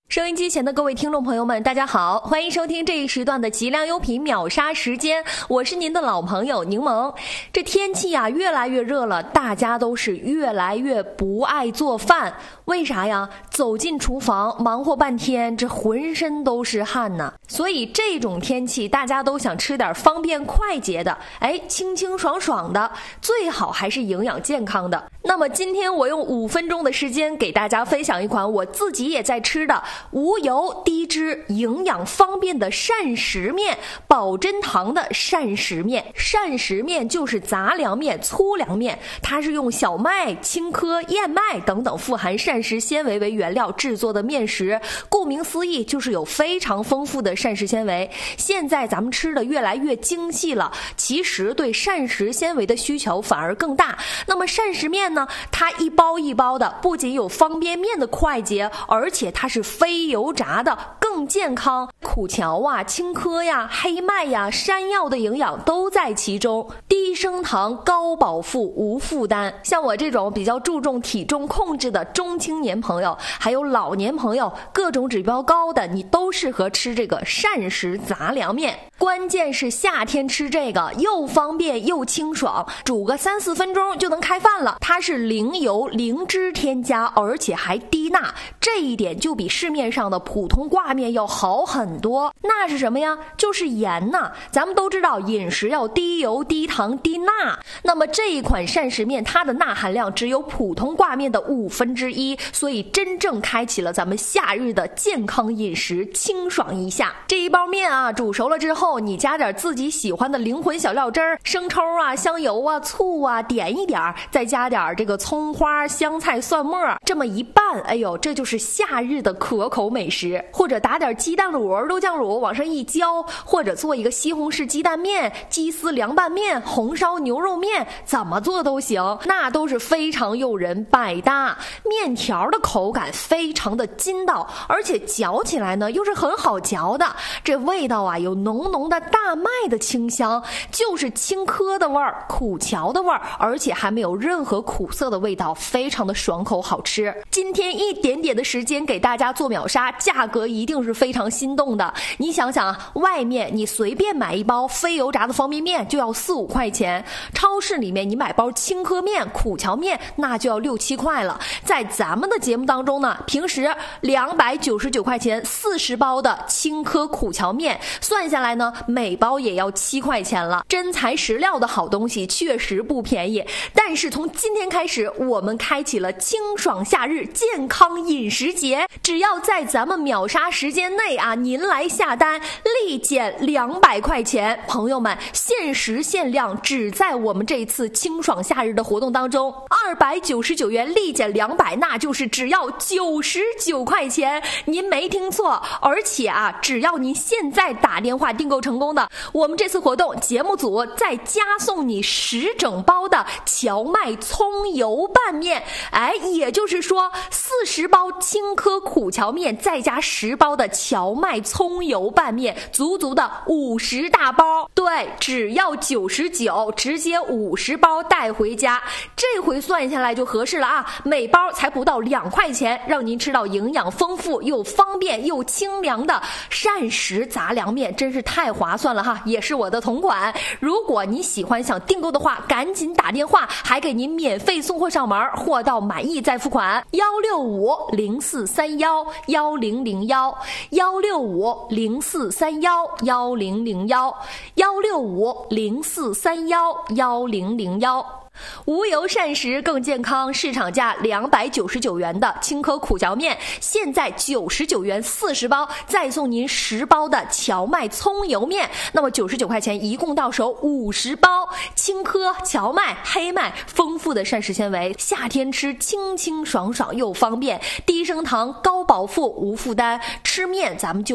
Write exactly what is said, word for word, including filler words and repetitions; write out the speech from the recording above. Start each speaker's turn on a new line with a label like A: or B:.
A: 收音机前的各位听众朋友们，大家好，欢迎收听这一时段的极量优品秒杀时间，我是您的老朋友柠檬。这天气啊越来越热了，大家都是越来越不爱做饭，为啥呀？走进厨房忙活半天，这浑身都是汗呢。所以这种天气大家都想吃点方便快捷的，哎，清清爽爽的，最好还是营养健康的。那么今天我用五分钟的时间给大家分享一款我自己也在吃的无油低脂营养方便的膳食面，宝珍堂的膳食面。膳食面就是杂粮面、粗粮面，它是用小麦、青稞、燕麦等等富含膳食纤维为原料制作的面食，顾名思义就是有非常丰富的膳食纤维。现在咱们吃的越来越精细了，其实对膳食纤维的需求反而更大。那么膳食面呢，它一包一包的，不仅有方便面的快捷，而且它是非油炸的，更健康。苦荞啊、青稞呀、黑麦呀、山药的营养都在其中，低升糖、高饱腹、无负担。像我这种比较注重体重控制的中青年朋友，还有老年朋友，各种指标高的，你都适合吃这个膳食杂粮面。关键是夏天吃这个又方便又清爽，煮个三四分钟就能开饭了。它是零油零脂添加，而且还低钠，这一点就比市面上的普通挂面要好很多。钠是什么呀？就是盐呐。咱们都知道饮食要低油低糖低钠，那么这一款膳食面它的钠含量只有普通挂面的五分之一，所以真正开启了咱们夏日的健康饮食，清爽一下。这一包面啊煮熟了之后，你加点自己喜欢的灵魂小料汁儿，生抽啊、香油啊、醋啊，点一点，再加点这个葱花、香菜、蒜末，这么一拌，哎呦，这就是夏日的可口美食。或者打点鸡蛋卤、豆酱卤往上一浇，或者做一个西红柿鸡蛋面、鸡丝凉拌面、红烧牛肉面，怎么做都行，那都是非常诱人，百搭。面条的口感非常的筋道，而且嚼起来呢又是很好嚼的。这味道啊有浓浓的大麦的清香，就是青稞的味儿、苦荞的味儿，而且还没有任何苦涩的味道，非常的爽口好吃。今天一点点的时间给大家做秒杀，价格一定是非常心动的。你想想啊，外面你随便买一包非油炸的方便面就要四五块钱，超市里面你买包青稞面、苦荞面那就要六七块了。在咱们的节目当中呢，平时两百九十九块钱四十包的青稞苦荞面，算下来呢每包也要七块钱了。真材实料的好东西确实不便宜，但是从今天开始我们开启了清爽夏日健康饮食节，只要在咱们秒杀时间内啊，您来下单立减两百块钱。朋友们，限时限量，只在我们这次清爽夏日的活动当中，二百九十九元立减两百，那就是只要九十九块钱。您没听错，而且啊，只要您现在打电话订购成功的，我们这次活动节目组再加送你十整包的荞麦葱油拌面。哎，也就是说四十包青稞苦荞面再加十包的荞麦葱油拌面，足足的五十大包。对，只要九十九，直接五十包带回家。这回算下来就合适了啊，每包才不到两块钱，让您吃到营养丰富又方便又清凉的膳食杂粮面，真是太划算了哈，也是我的同款。如果你喜欢想订购的话，赶紧打电话，还给您免费送货上门，货到满意再付款。幺六五零四三幺幺零零幺幺六五零四三幺幺零零幺幺六五零四三幺幺零零幺。无油膳食更健康，市场价两百九十九元的青稞苦荞面，现在九十九元四十包，再送您十包的荞麦葱油面，那么九十九块钱一共到手五十包。青稞、荞麦、黑麦，丰富的膳食纤维，夏天吃清清爽爽又方便，低升糖、高饱腹、无负担。吃面咱们就